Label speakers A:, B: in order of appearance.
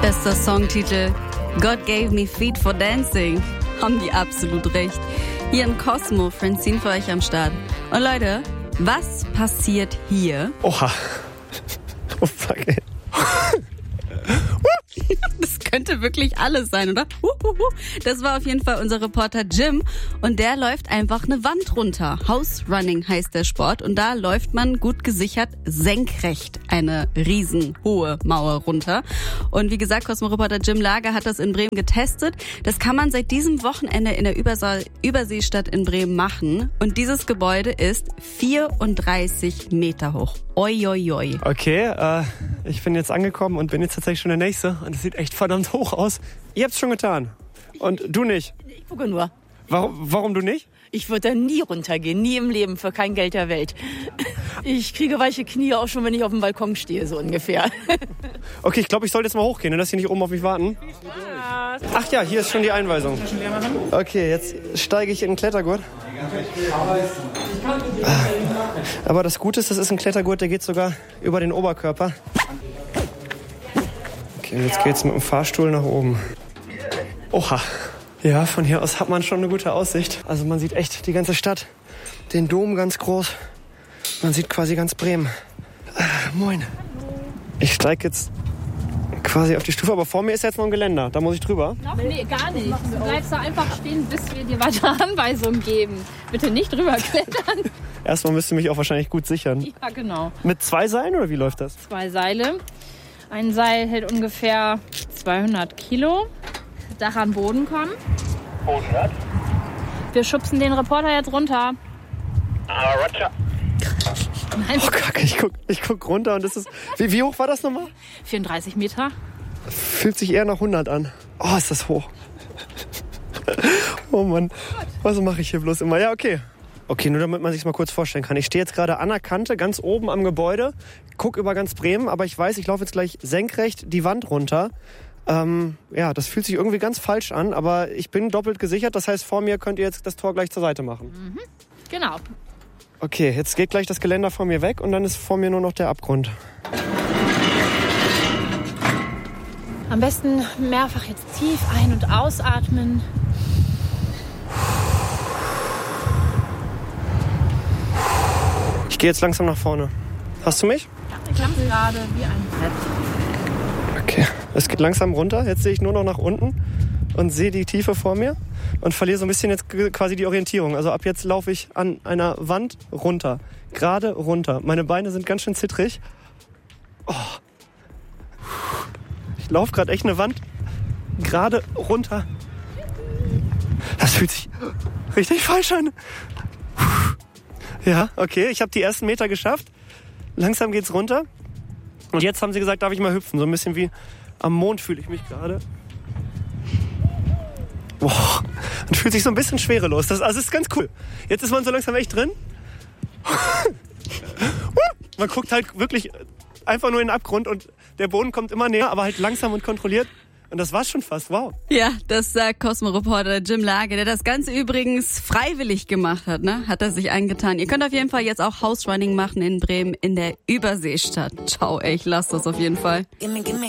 A: Bester Songtitel God Gave Me Feet for Dancing. Haben die absolut recht. Hier im Cosmo, Francine für euch am Start. Und Leute, was passiert hier?
B: Oha. Oh fuck, ey.
A: Das könnte wirklich alles sein, oder? Das war auf jeden Fall unser Reporter Jim und der läuft einfach eine Wand runter. House Running heißt der Sport und da läuft man gut gesichert senkrecht eine riesenhohe Mauer runter. Und wie gesagt, Cosmo-Reporter Jim Lager hat das in Bremen getestet. Das kann man seit diesem Wochenende in der Überseestadt in Bremen machen und dieses Gebäude ist 34 Meter hoch. Oi, oi, oi.
B: Okay, ich bin jetzt angekommen und bin jetzt tatsächlich schon der Nächste. Und es sieht echt verdammt hoch aus. Ihr habt's schon getan. Und du nicht.
C: Ich gucke nur.
B: Warum du nicht?
C: Ich würde da nie runtergehen, nie im Leben, für kein Geld der Welt. Ich kriege weiche Knie auch schon, wenn ich auf dem Balkon stehe, so ungefähr.
B: Okay, ich glaube, ich sollte jetzt mal hochgehen, dass Sie nicht oben auf mich warten. Ach ja, hier ist schon die Einweisung. Okay, jetzt steige ich in den Klettergurt. Aber das Gute ist, das ist ein Klettergurt, der geht sogar über den Oberkörper. Okay, jetzt geht's mit dem Fahrstuhl nach oben. Oha. Ja, von hier aus hat man schon eine gute Aussicht. Also man sieht echt die ganze Stadt, den Dom ganz groß. Man sieht quasi ganz Bremen. Moin. Ich steige jetzt quasi auf die Stufe, aber vor mir ist jetzt noch ein Geländer. Da muss ich drüber.
D: Nee, gar nicht. Du bleibst da einfach stehen, bis wir dir weitere Anweisungen geben. Bitte nicht drüber klettern.
B: Erstmal müsst ihr mich auch wahrscheinlich gut sichern.
D: Ja, genau.
B: Mit 2 Seilen oder wie läuft das?
D: 2 Seile. Ein Seil hält ungefähr 200 Kilo. Dach an Boden kommen.
E: 100.
D: Wir schubsen den Reporter jetzt runter.
E: Roger.
D: Nein,
B: Oh Kacke, ich guck runter und das ist... Wie hoch war das nochmal?
D: 34 Meter.
B: Fühlt sich eher nach 100 an. Oh, ist das hoch. Oh Mann, was mache ich hier bloß immer? Ja, okay. Okay, nur damit man sich mal kurz vorstellen kann. Ich stehe jetzt gerade an der Kante, ganz oben am Gebäude, guck über ganz Bremen, aber ich weiß, ich laufe jetzt gleich senkrecht die Wand runter. Ja, das fühlt sich irgendwie ganz falsch an, aber ich bin doppelt gesichert. Das heißt, vor mir könnt ihr jetzt das Tor gleich zur Seite machen.
D: Mhm. Genau.
B: Okay, jetzt geht gleich das Geländer vor mir weg und dann ist vor mir nur noch der Abgrund.
D: Am besten mehrfach jetzt tief ein- und ausatmen.
B: Ich gehe jetzt langsam nach vorne. Hast du mich?
D: Ich klappe gerade wie ein Brett.
B: Okay, es geht langsam runter. Jetzt sehe ich nur noch nach unten und sehe die Tiefe vor mir und verliere so ein bisschen jetzt quasi die Orientierung. Also ab jetzt laufe ich an einer Wand runter, gerade runter. Meine Beine sind ganz schön zittrig. Oh. Ich laufe gerade echt eine Wand gerade runter. Das fühlt sich richtig falsch an. Ja, okay, ich habe die ersten Meter geschafft. Langsam geht's runter. Und jetzt haben sie gesagt, darf ich mal hüpfen. So ein bisschen wie am Mond fühle ich mich gerade. Boah, man fühlt sich so ein bisschen schwerelos. Das ist ganz cool. Jetzt ist man so langsam echt drin. Man guckt halt wirklich einfach nur in den Abgrund und der Boden kommt immer näher, aber halt langsam und kontrolliert. Und das war's schon fast, wow.
A: Ja, das sagt Cosmo-Reporter Jim Lager, der das Ganze übrigens freiwillig gemacht hat, ne? Hat er sich angetan. Ihr könnt auf jeden Fall jetzt auch House Running machen in Bremen in der Überseestadt. Ciao, ey, ich lasse das auf jeden Fall.
F: Gimme